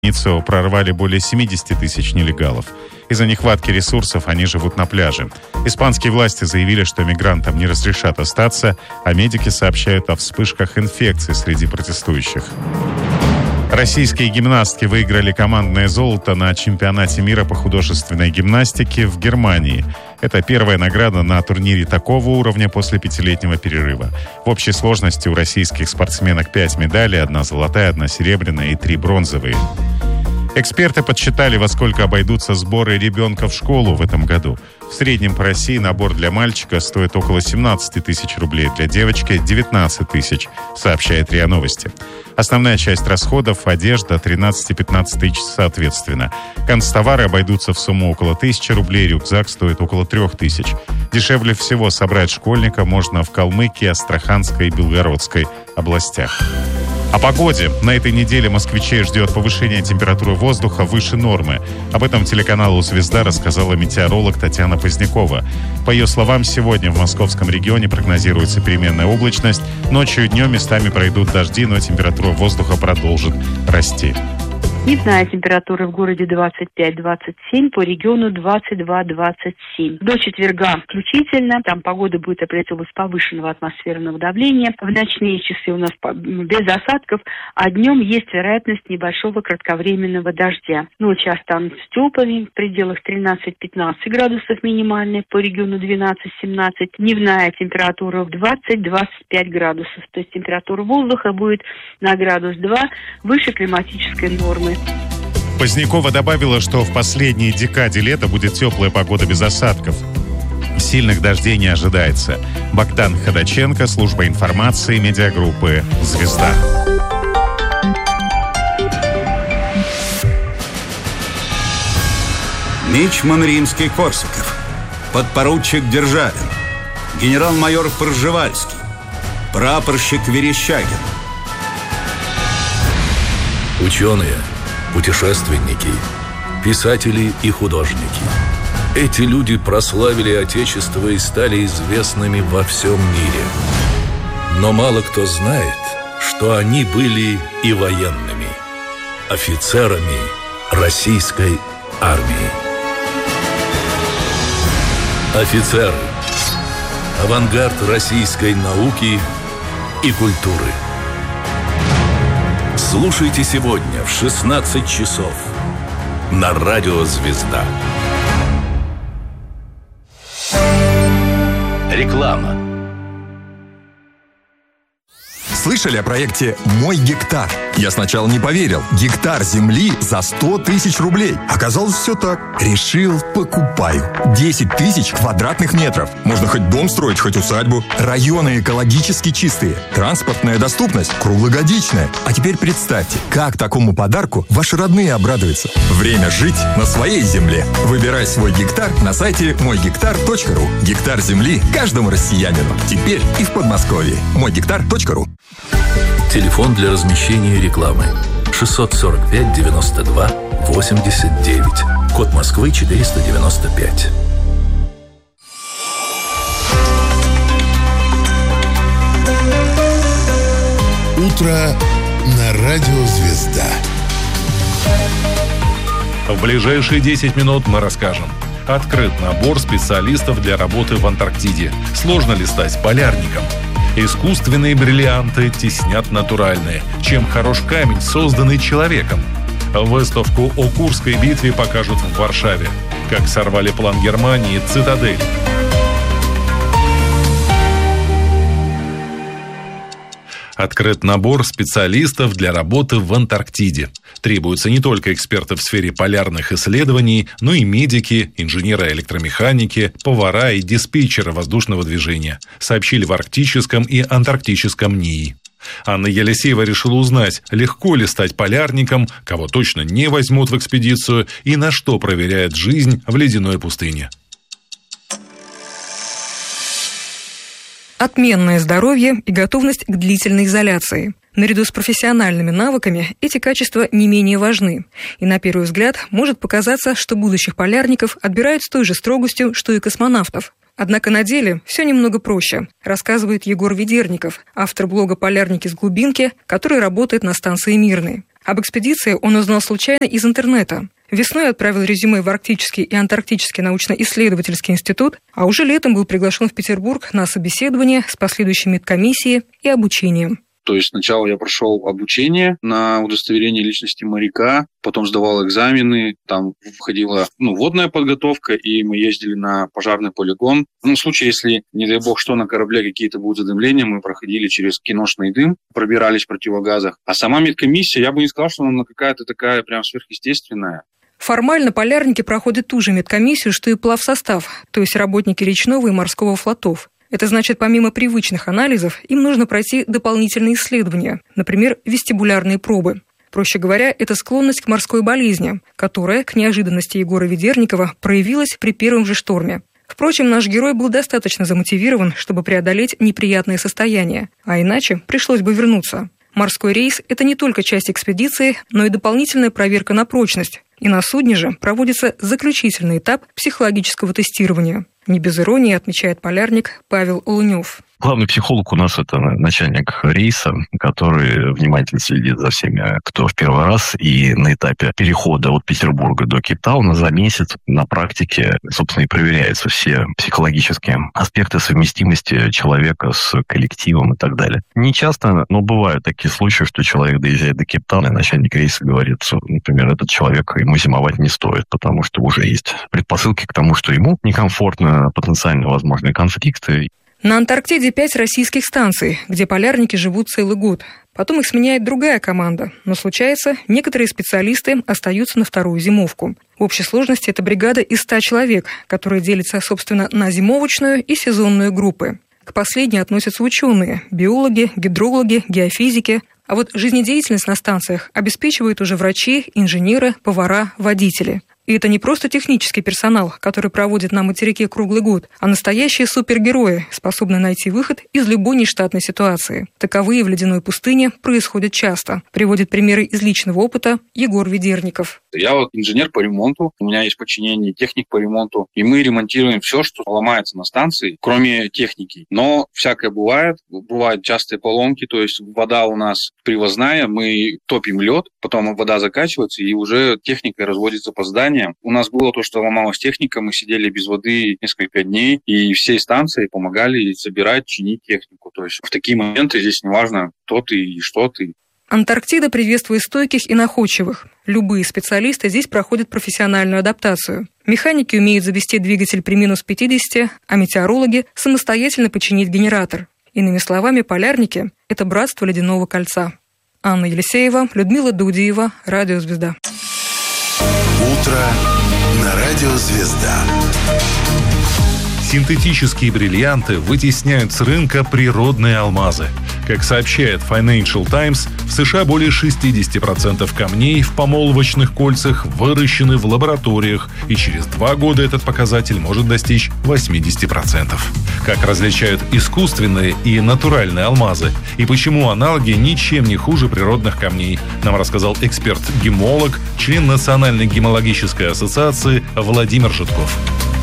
Границу прорвали более 70 тысяч нелегалов. Из-за нехватки ресурсов они живут на пляже. Испанские власти заявили, что мигрантам не разрешат остаться, а медики сообщают о вспышках инфекций среди протестующих. Российские гимнастки выиграли командное золото на чемпионате мира по художественной гимнастике в Германии. Это первая награда на турнире такого уровня после 5-летнего перерыва. В общей сложности у российских спортсменок 5 медалей, 1 золотая, 1 серебряная и 3 бронзовые. Эксперты подсчитали, во сколько обойдутся сборы ребенка в школу в этом году. В среднем по России набор для мальчика стоит около 17 тысяч рублей, для девочки – 19 тысяч, сообщает РИА Новости. Основная часть расходов – одежда, 13 и 15 тысяч соответственно. Канцтовары обойдутся в сумму около 1000 рублей, рюкзак стоит около 3000. Дешевле всего собрать школьника можно в Калмыкии, Астраханской и Белгородской областях. О погоде. На этой неделе москвичей ждет повышение температуры воздуха выше нормы. Об этом телеканалу «Звезда» рассказала метеоролог Татьяна Позднякова. По ее словам, сегодня в московском регионе прогнозируется переменная облачность. Ночью и днем местами пройдут дожди, но температура воздуха продолжит расти. Дневная температура в городе 25-27, по региону 22-27. До четверга включительно, там погода будет определяться с повышенного атмосферного давления. В ночные часы у нас без осадков, а днем есть вероятность небольшого кратковременного дождя. Ночи останутся теплыми, в пределах 13-15 градусов минимальная, по региону 12-17. Дневная температура в 20-25 градусов, то есть температура воздуха будет на градус 2 выше климатической нормы. Позднякова добавила, что в последней декаде лета будет теплая погода без осадков. Сильных дождей не ожидается. Богдан Ходаченко, служба информации медиагруппы «Звезда». Мичман Римский-Корсаков, подпоручик Державин, генерал-майор Пржевальский, прапорщик Верещагин. Ученые, путешественники, писатели и художники. Эти люди прославили Отечество и стали известными во всем мире. Но мало кто знает, что они были и военными, офицерами российской армии. Офицеры. Авангард российской науки и культуры. Слушайте сегодня в 16 часов на радио «Звезда». Реклама. Слышали о проекте «Мой гектар»? Я сначала не поверил. Гектар земли за 100 тысяч рублей. Оказалось, все так. Решил, покупаю. 10 тысяч квадратных метров. Можно хоть дом строить, хоть усадьбу. Районы экологически чистые. Транспортная доступность круглогодичная. А теперь представьте, как такому подарку ваши родные обрадуются. Время жить на своей земле. Выбирай свой гектар на сайте moygektar.ru. Гектар земли каждому россиянину. Теперь и в Подмосковье. moygektar.ru. Телефон для размещения рекламы 645 92 89. Код Москвы 495. Утро на радио «Звезда». В ближайшие 10 минут мы расскажем. Открыт набор специалистов для работы в Антарктиде. Сложно ли стать полярником? Искусственные бриллианты теснят натуральные. Чем хорош камень, созданный человеком? Выставку о Курской битве покажут в Варшаве. Как сорвали план Германии «Цитадель». Открыт набор специалистов для работы в Антарктиде. Требуются не только эксперты в сфере полярных исследований, но и медики, инженеры-электромеханики, повара и диспетчеры воздушного движения, сообщили в Арктическом и Антарктическом НИИ. Анна Елисеева решила узнать, легко ли стать полярником, кого точно не возьмут в экспедицию и на что проверяет жизнь в ледяной пустыне. Отменное здоровье и готовность к длительной изоляции. Наряду с профессиональными навыками эти качества не менее важны. И на первый взгляд может показаться, что будущих полярников отбирают с той же строгостью, что и космонавтов. Однако на деле все немного проще, рассказывает Егор Ведерников, автор блога «Полярники с глубинки», который работает на станции «Мирный». Об экспедиции он узнал случайно из интернета. Весной отправил резюме в Арктический и Антарктический научно-исследовательский институт, а уже летом был приглашен в Петербург на собеседование с последующей медкомиссией и обучением. То есть сначала я прошел обучение на удостоверение личности моряка, потом сдавал экзамены, там входила водная подготовка, и мы ездили на пожарный полигон. В случае, если, не дай бог, что на корабле какие-то будут задымления, мы проходили через киношный дым, пробирались в противогазах. А сама медкомиссия, я бы не сказал, что она какая-то такая прям сверхъестественная. Формально полярники проходят ту же медкомиссию, что и плавсостав, то есть работники речного и морского флотов. Это значит, помимо привычных анализов, им нужно пройти дополнительные исследования, например, вестибулярные пробы. Проще говоря, это склонность к морской болезни, которая, к неожиданности Егора Ведерникова, проявилась при первом же шторме. Впрочем, наш герой был достаточно замотивирован, чтобы преодолеть неприятное состояние, а иначе пришлось бы вернуться. Морской рейс – это не только часть экспедиции, но и дополнительная проверка на прочность. И на судне же проводится заключительный этап психологического тестирования. Не без иронии отмечает полярник Павел Лунев. Главный психолог у нас – это начальник рейса, который внимательно следит за всеми, кто в первый раз. И на этапе перехода от Петербурга до Кейптауна за месяц на практике, собственно, и проверяются все психологические аспекты совместимости человека с коллективом и так далее. Не часто, но бывают такие случаи, что человек доезжает до Кейптауна, и начальник рейса говорит, что, например, этот человек, ему зимовать не стоит, потому что уже есть предпосылки к тому, что ему некомфортно, потенциально возможные конфликты. На Антарктиде 5 российских станций, где полярники живут целый год. Потом их сменяет другая команда. Но случается, некоторые специалисты остаются на вторую зимовку. В общей сложности это бригада из 100 человек, которая делится, собственно, на зимовочную и сезонную группы. К последней относятся ученые, биологи, гидрологи, геофизики. А вот жизнедеятельность на станциях обеспечивают уже врачи, инженеры, повара, водители. И это не просто технический персонал, который проводит на материке круглый год, а настоящие супергерои, способные найти выход из любой нештатной ситуации. Таковые в ледяной пустыне происходят часто. Приводит примеры из личного опыта Егор Ведерников. Я инженер по ремонту, у меня есть подчинение, техник по ремонту, и мы ремонтируем все, что ломается на станции, кроме техники. Но всякое бывает, бывают частые поломки, то есть вода у нас привозная, мы топим лед, потом вода закачивается, и уже техника разводится по зданию. У нас было то, что ломалась техника, мы сидели без воды несколько дней, и всей станции помогали собирать, чинить технику. То есть в такие моменты здесь неважно, кто ты и что ты. Антарктида приветствует стойких и находчивых. Любые специалисты здесь проходят профессиональную адаптацию. Механики умеют завести двигатель при минус 50, а метеорологи самостоятельно починить генератор. Иными словами, полярники – это братство ледяного кольца. Анна Елисеева, Людмила Дудиева, Радио «Звезда». Утро на Радио «Звезда». Синтетические бриллианты вытесняют с рынка природные алмазы. Как сообщает Financial Times, в США более 60% камней в помолвочных кольцах выращены в лабораториях, и через 2 года этот показатель может достичь 80%. Как различают искусственные и натуральные алмазы, и почему аналоги ничем не хуже природных камней, нам рассказал эксперт-гемолог, член Национальной гемологической ассоциации Владимир Житков.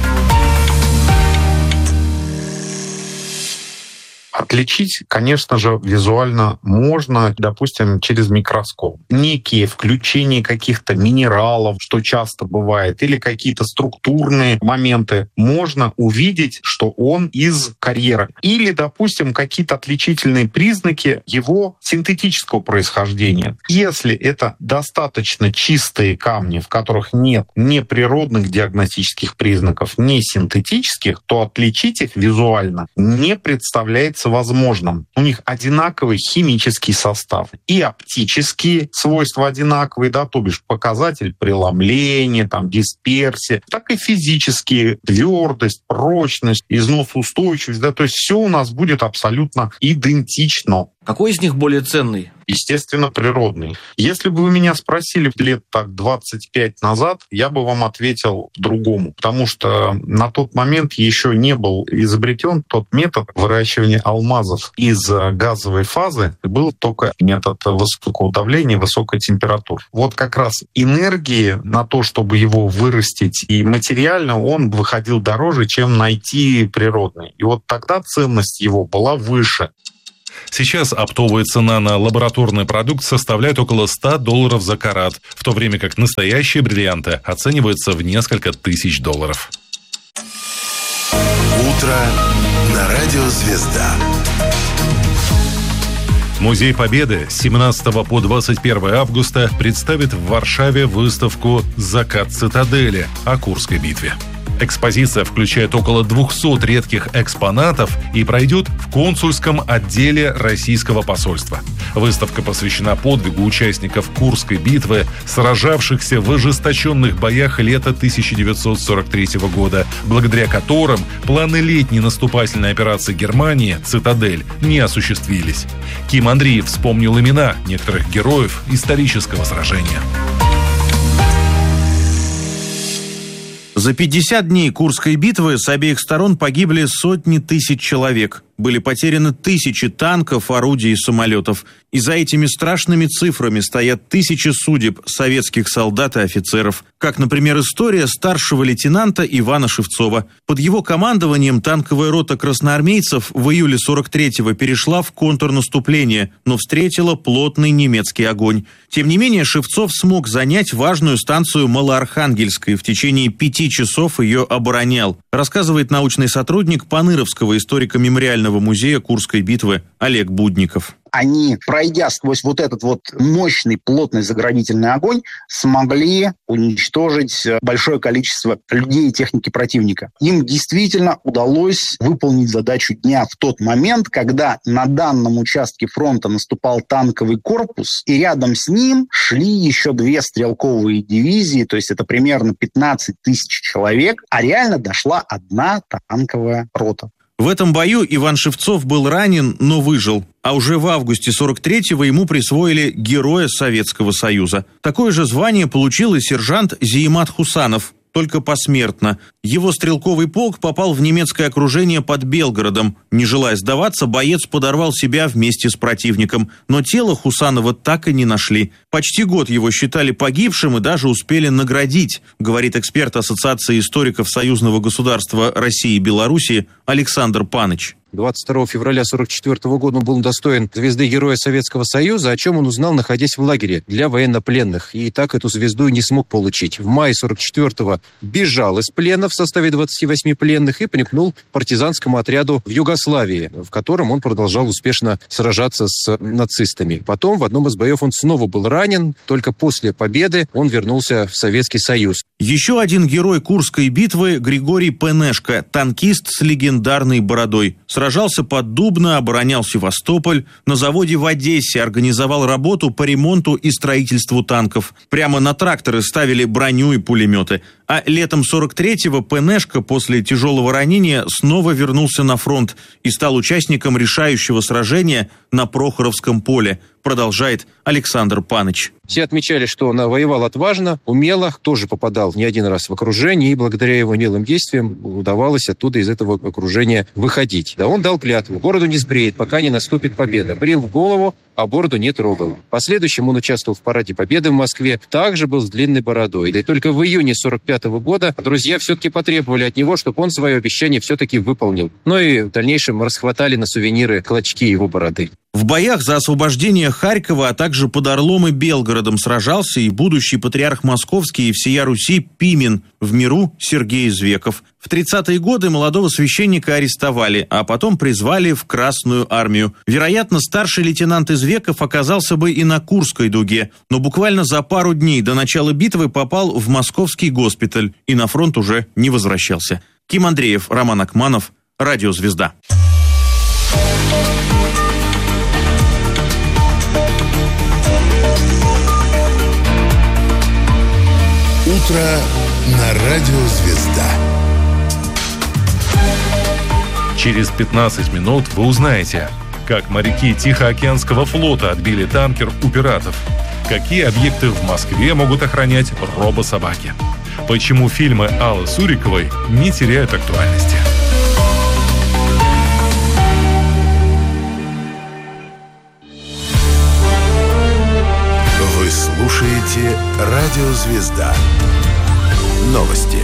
Отличить, конечно же, визуально можно, допустим, через микроскоп. Некие включения каких-то минералов, что часто бывает, или какие-то структурные моменты, можно увидеть, что он из карьера. Или, допустим, какие-то отличительные признаки его синтетического происхождения. Если это достаточно чистые камни, в которых нет ни природных диагностических признаков, ни синтетических, то отличить их визуально не представляется возможным. У них одинаковый химический состав. И оптические свойства одинаковые, да, то бишь показатель преломления, дисперсия, так и физические, твердость, прочность, износоустойчивость, да, то есть все у нас будет абсолютно идентично. Какой из них более ценный? Естественно, природный. Если бы вы меня спросили лет 25 назад, я бы вам ответил по-другому, потому что на тот момент еще не был изобретен тот метод выращивания алмазов из газовой фазы. Был только метод высокого давления, высокой температуры. Вот как раз энергии на то, чтобы его вырастить, и материально он выходил дороже, чем найти природный. И вот тогда ценность его была выше. Сейчас оптовая цена на лабораторный продукт составляет около $100 за карат, в то время как настоящие бриллианты оцениваются в несколько тысяч долларов. Утро на радио «Звезда». Музей Победы с 17 по 21 августа представит в Варшаве выставку «Закат цитадели» о Курской битве. Экспозиция включает около 200 редких экспонатов и пройдет в консульском отделе российского посольства. Выставка посвящена подвигу участников Курской битвы, сражавшихся в ожесточенных боях лета 1943 года, благодаря которым планы летней наступательной операции Германии «Цитадель» не осуществились. Ким Андреев вспомнил имена некоторых героев исторического сражения. За 50 дней Курской битвы с обеих сторон погибли сотни тысяч человек. Были потеряны тысячи танков, орудий и самолетов. И за этими страшными цифрами стоят тысячи судеб советских солдат и офицеров. Как, например, история старшего лейтенанта Ивана Шевцова. Под его командованием танковая рота красноармейцев в июле 43-го перешла в контрнаступление, но встретила плотный немецкий огонь. Тем не менее, Шевцов смог занять важную станцию Малоархангельской. В течение 5 часов ее оборонял. Рассказывает научный сотрудник Паныровского историко-мемориального музея Курской битвы Олег Будников. Они, пройдя сквозь вот этот вот мощный, плотный заградительный огонь, смогли уничтожить большое количество людей и техники противника. Им действительно удалось выполнить задачу дня в тот момент, когда на данном участке фронта наступал танковый корпус, и рядом с ним шли еще 2 стрелковые дивизии, то есть это примерно 15 тысяч человек, а реально дошла 1 танковая рота. В этом бою Иван Шевцов был ранен, но выжил. А уже в августе 43-го ему присвоили Героя Советского Союза. Такое же звание получил и сержант Зиимат Хусанов, только посмертно. Его стрелковый полк попал в немецкое окружение под Белгородом. Не желая сдаваться, боец подорвал себя вместе с противником. Но тело Хусанова так и не нашли. Почти год его считали погибшим и даже успели наградить, говорит эксперт Ассоциации историков союзного государства России и Белоруссии Александр Паныч. 22 февраля 1944 года он был удостоен звезды Героя Советского Союза, о чем он узнал, находясь в лагере для военнопленных. И так эту звезду не смог получить. В мае 1944-го бежал из плена в составе 28 пленных и примкнул к партизанскому отряду в Югославии, в котором он продолжал успешно сражаться с нацистами. Потом в одном из боев он снова был ранен. Только после победы он вернулся в Советский Союз. Еще один герой Курской битвы – Григорий Пенешко, танкист с легендарной бородой. Сражался под Дубно, оборонял Севастополь, на заводе в Одессе организовал работу по ремонту и строительству танков. Прямо на тракторы ставили броню и пулеметы. А летом 43-го Пенешко после тяжелого ранения снова вернулся на фронт и стал участником решающего сражения на Прохоровском поле, продолжает Александр Паныч. Все отмечали, что он воевал отважно, умело, тоже попадал не один раз в окружение, и благодаря его умелым действиям удавалось оттуда, из этого окружения, выходить. Да, он дал клятву: бороду не сбреет, пока не наступит победа. Брил в голову, а бороду не трогал. В последующем он участвовал в параде Победы в Москве, также был с длинной бородой. Да и только в июне 1945 года друзья все-таки потребовали от него, чтобы он свое обещание все-таки выполнил. Ну и в дальнейшем расхватали на сувениры клочки его бороды. В боях за освобождение Харькова, а также под Орлом и Белгородом сражался и будущий патриарх Московский и всея Руси Пимен, в миру Сергей Извеков. В 30-е годы молодого священника арестовали, а потом призвали в Красную армию. Вероятно, старший лейтенант Извеков оказался бы и на Курской дуге, но буквально за пару дней до начала битвы попал в московский госпиталь и на фронт уже не возвращался. Ким Андреев, Роман Акманов, Радио «Звезда». Утро на радио «Звезда». Через 15 минут вы узнаете, как моряки Тихоокеанского флота отбили танкер у пиратов, какие объекты в Москве могут охранять робособаки, почему фильмы Аллы Суриковой не теряют актуальности. Вы слушаете Радио «Звезда». Новости.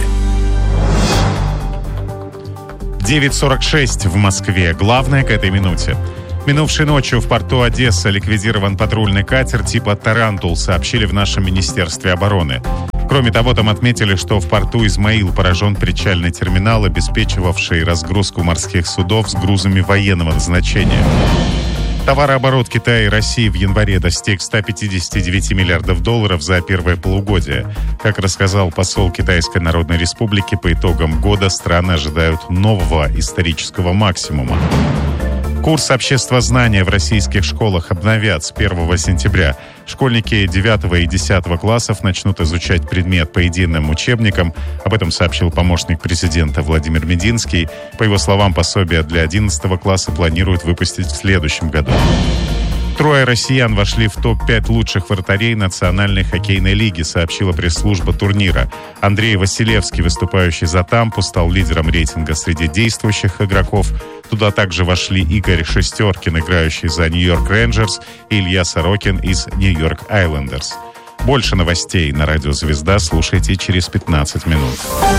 9:46 в Москве. Главное к этой минуте. Минувшей ночью в порту Одесса ликвидирован патрульный катер типа «Тарантул», сообщили в нашем Министерстве обороны. Кроме того, там отметили, что в порту Измаил поражен причальный терминал, обеспечивавший разгрузку морских судов с грузами военного назначения. Товарооборот Китая и России в январе достиг 159 миллиардов долларов за первое полугодие. Как рассказал посол Китайской Народной Республики, по итогам года страны ожидают нового исторического максимума. Курс обществознания в российских школах обновят с 1 сентября. Школьники 9 и 10 классов начнут изучать предмет по единым учебникам. Об этом сообщил помощник президента Владимир Мединский. По его словам, пособие для 11 класса планируют выпустить в следующем году. 3 россиян вошли в топ-5 лучших вратарей Национальной хоккейной лиги, сообщила пресс-служба турнира. Андрей Василевский, выступающий за Тампу, стал лидером рейтинга среди действующих игроков. Туда также вошли Игорь Шестеркин, играющий за Нью-Йорк Рейнджерс, и Илья Сорокин из Нью-Йорк Айлендерс. Больше новостей на Радио «Звезда» слушайте через 15 минут.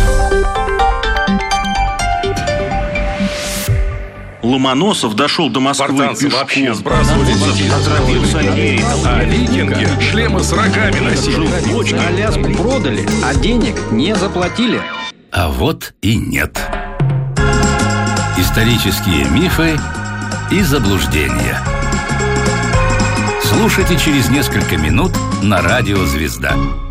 Ломоносов дошел до Москвы пешком. Вообще сбрасывали а викинги шлемы с рогами носили. Аляску продали, а денег не заплатили. А вот и нет. Исторические мифы и заблуждения. Слушайте через несколько минут на Радио «Звезда».